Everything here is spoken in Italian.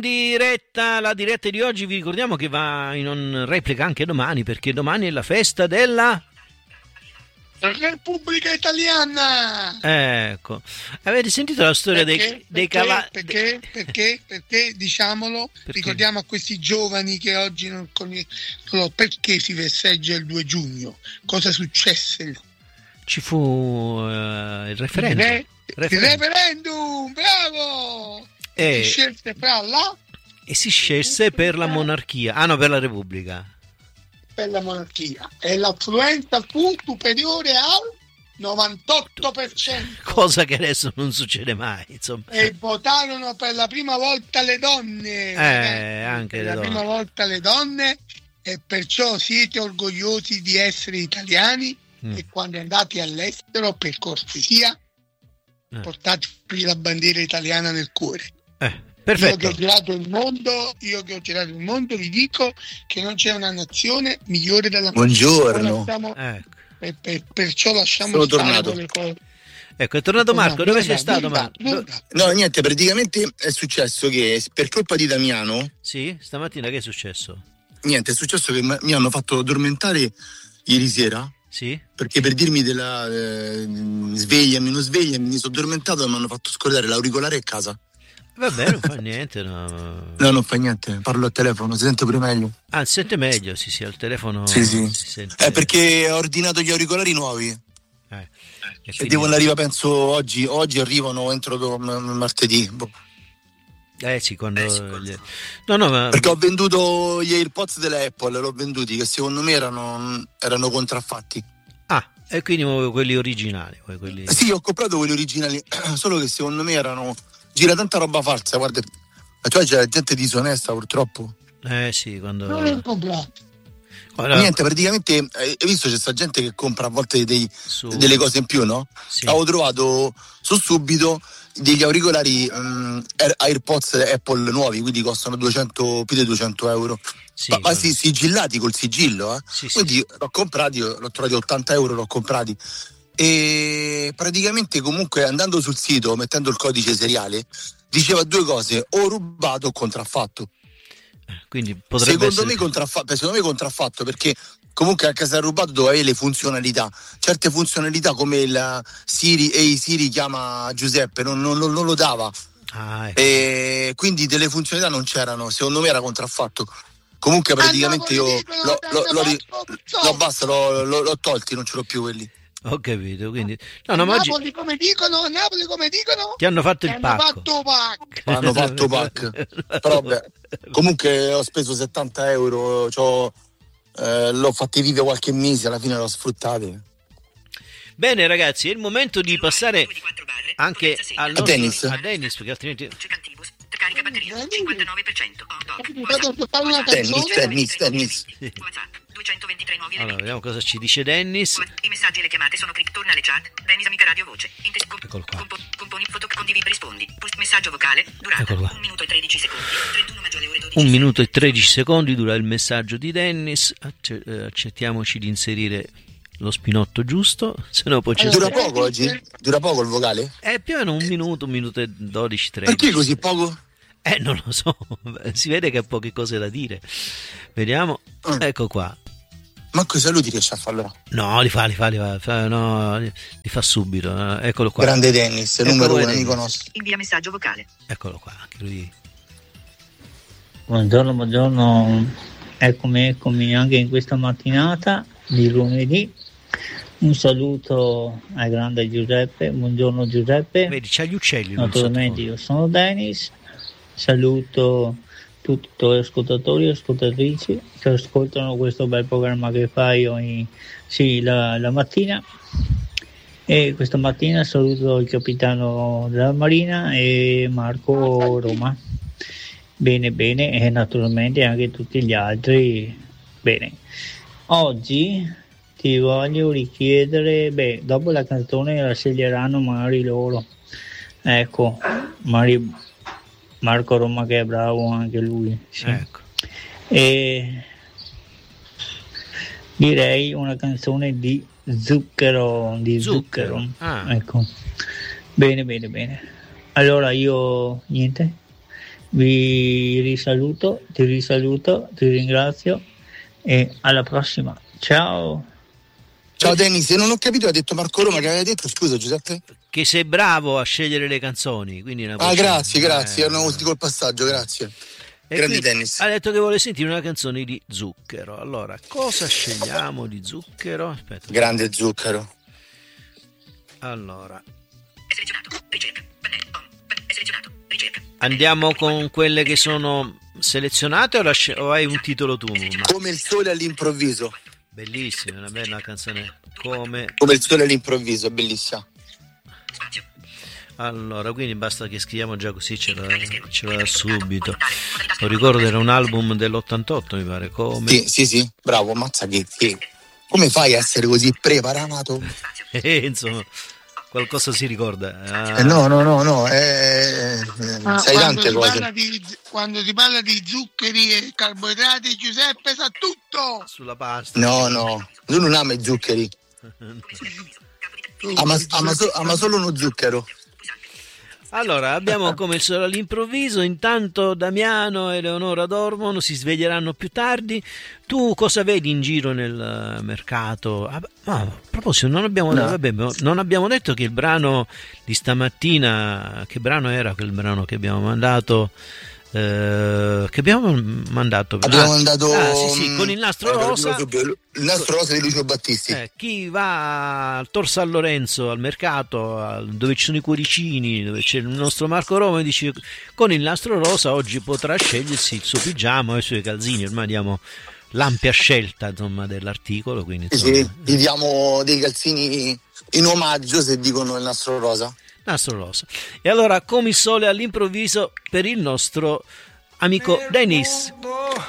La diretta di oggi vi ricordiamo che va in replica anche domani, perché domani è la festa della Repubblica Italiana. Ecco, avete sentito la storia dei cavalli? Perché diciamolo, perché? Ricordiamo a questi giovani che oggi non perché si festeggia il 2 giugno, cosa successe? Ci fu il referendum. Il referendum, bravo! Si scelse e si scelse per la monarchia, per la Repubblica. Per la monarchia, e l'affluenza fu superiore al 98%. Cosa che adesso non succede mai, insomma. E votarono per la prima volta le donne. Anche la prima volta le donne, e perciò siete orgogliosi di essere italiani. E quando andate all'estero, per cortesia, portatevi la bandiera italiana nel cuore. Perfetto. Io che ho girato il mondo, vi dico che non c'è una nazione migliore della nostra. Buongiorno. Perciò lasciamo Sono stare tornato. quelle cose. Ecco, è tornato Marco. Dove sei stato, Marco? No, niente, praticamente è successo che per colpa di Damiano. Sì, stamattina che è successo? Niente, è successo che mi hanno fatto addormentare ieri sera. Sì. Perché per dirmi della svegliami, non svegliami, mi sono addormentato e mi hanno fatto scordare l'auricolare a casa. Vabbè, non fa niente, no. No, non fa niente, parlo al telefono, si sente pure meglio. Si sente meglio, sì, al telefono. Sì. Si sente... È perché ho ordinato gli auricolari nuovi. E devono arrivare, penso, oggi arrivano entro martedì. Sì, quando... No, ma... Perché ho venduto gli AirPods della Apple, l'ho venduti, che secondo me erano contraffatti. E quindi quelli originali. Quelli... Sì, ho comprato quelli originali, solo che secondo me gira tanta roba falsa, guarda, cioè c'è gente disonesta purtroppo. Sì, quando... Non l'ho comprato. Niente, praticamente hai visto, c'è sta gente che compra a volte delle cose in più, no? Sì. Avevo trovato subito degli auricolari AirPods Apple nuovi, quindi costano più di 200 euro. Sì, ma sigillati col sigillo, Sì. Quindi l'ho comprati, l'ho trovati 80 euro, l'ho comprati. E praticamente comunque andando sul sito, mettendo il codice seriale, diceva due cose: o rubato o contraffatto. Quindi potrebbe secondo me contraffatto, perché comunque anche se è rubato dove avere le funzionalità, certe funzionalità come il Siri chiama Giuseppe non lo dava. Ecco. E quindi delle funzionalità non c'erano, secondo me era contraffatto. Comunque praticamente io l'ho tolti, non ce l'ho più quelli. Ho capito, quindi Napoli oggi... come dicono ti hanno fatto il pacco. Hanno fatto pack. Però comunque ho speso 70 euro, l'ho fatti vivere qualche mese, alla fine l'ho sfruttati. Bene ragazzi, è il momento di passare anche al nostro, a Dennis, perché altrimenti... Carica batteria 59%. Tennis. WhatsApp 223 nuovi Allora, vediamo cosa ci dice Dennis. I messaggi e le chiamate sono click, torna alle chat. Dennis amica radio voce. Eccolo qua. Componi foto, condividi, rispondi. Messaggio vocale, durata 1 minuto e 13 secondi. 31 maggio alle ore 12. 1 minuto e 13 secondi dura il messaggio di Dennis. Accettiamoci di inserire lo spinotto giusto, se no poi dura poco oggi? Dura poco il vocale? Più o meno 1 minuto e 12, 13. Perché così poco? Non lo so, si vede che ha poche cose da dire. Vediamo, ecco qua. Ma cosa lui ti riesce a farlo? No, li fa subito. Eccolo qua. Grande Dennis, numero 1, amico nostro. Invia messaggio vocale. Eccolo qua, anche lui. Buongiorno, eccomi anche in questa mattinata di lunedì. Un saluto al grande Giuseppe, buongiorno Giuseppe. Vedi, c'ha gli uccelli. Naturalmente io sono Dennis, saluto tutti gli ascoltatori e ascoltatrici che ascoltano questo bel programma che fai la mattina. E questa mattina saluto il capitano della Marina e Marco Roma. Bene, e naturalmente anche tutti gli altri. Bene, oggi ti voglio richiedere, dopo la canzone la sceglieranno magari loro, ecco, Marco Roma che è bravo anche lui, sì. Ecco. E direi una canzone di Zucchero. Ecco, bene. Allora io niente, vi risaluto, ti ringrazio e alla prossima. Ciao. Ciao Dennis, se non ho capito, ha detto Marco Roma, che aveva detto, scusa Giuseppe? Che sei bravo a scegliere le canzoni, quindi grazie, erano così col passaggio, grazie. Grandi Dennis. Ha detto che vuole sentire una canzone di Zucchero. Allora, cosa scegliamo di Zucchero? Aspetta. Grande Zucchero. Allora, selezionato, ricerca, pannello, selezionato, ricerca. Andiamo con quelle che sono selezionate o hai un titolo tu? Come il sole all'improvviso. Bellissima, una bella canzone. Come il sole all'improvviso, bellissima. Allora, quindi basta che scriviamo già così ce l'ha subito. Lo ricordo, era un album dell'88 mi pare. Come... Sì, bravo, ammazza che come fai a essere così preparato? Insomma, qualcosa si ricorda. No, sai tante cose. Quando si parla di zuccheri e carboidrati, Giuseppe sa tutto. Sulla pasta. No, lui non ama i zuccheri. ama solo uno zucchero. Allora, abbiamo Come il sole all'improvviso. Intanto Damiano e Eleonora dormono, si sveglieranno più tardi. Tu cosa vedi in giro nel mercato? A proposito, non abbiamo detto che il brano di stamattina, che brano era quel brano che abbiamo mandato? Abbiamo mandato con il nastro rosa. Il nastro rosa di Lucio Battisti. Chi va al Tor San Lorenzo al mercato, dove ci sono i cuoricini, dove c'è il nostro Marco Roma, dice con il nastro rosa oggi potrà scegliersi il suo pigiama e i suoi calzini. Ormai diamo l'ampia scelta, insomma, dell'articolo, quindi insomma, gli diamo dei calzini in omaggio se dicono il nastro rosa. Nastro rosa. E allora Come il sole all'improvviso per il nostro amico Dennis.